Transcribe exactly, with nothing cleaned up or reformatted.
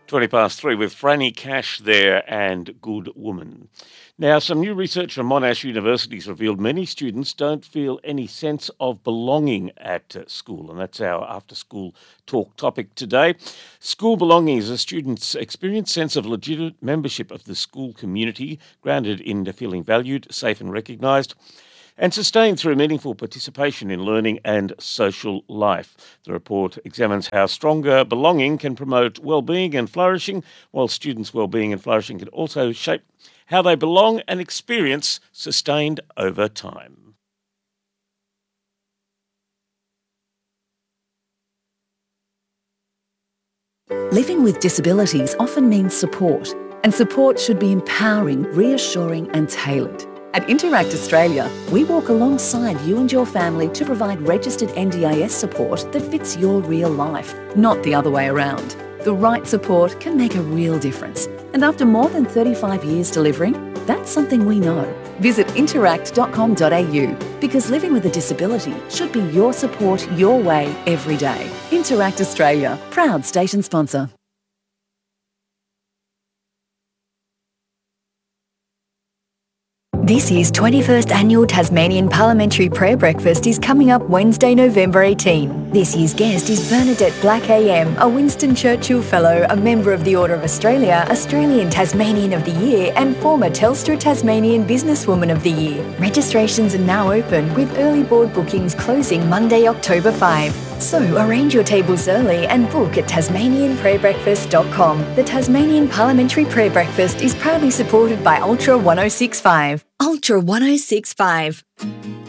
twenty past three with Franny Cash there and Good Woman. Now, some new research from Monash University has revealed many students don't feel any sense of belonging at uh, school, and that's our after-school talk topic today. School belonging is a student's experienced sense of legitimate membership of the school community, grounded in feeling valued, safe and recognised, and sustained through meaningful participation in learning and social life. The report examines how stronger belonging can promote well-being and flourishing, while students' well-being and flourishing can also shape how they belong and experience sustained over time. Living with disabilities often means support, and support should be empowering, reassuring and tailored. At Interact Australia, we walk alongside you and your family to provide registered N D I S support that fits your real life, not the other way around. The right support can make a real difference. And after more than thirty-five years delivering, that's something we know. Visit interact dot com dot a u because living with a disability should be your support your way every day. Interact Australia, proud station sponsor. This year's twenty-first Annual Tasmanian Parliamentary Prayer Breakfast is coming up Wednesday, November eighteenth. This year's guest is Bernadette Black A M, a Winston Churchill Fellow, a member of the Order of Australia, Australian Tasmanian of the Year and former Telstra Tasmanian Businesswoman of the Year. Registrations are now open, with early board bookings closing Monday, October fifth. So arrange your tables early and book at tasmanian prayer breakfast dot com. The Tasmanian Parliamentary Prayer Breakfast is proudly supported by Ultra one oh six point five. Ultra one oh six point five.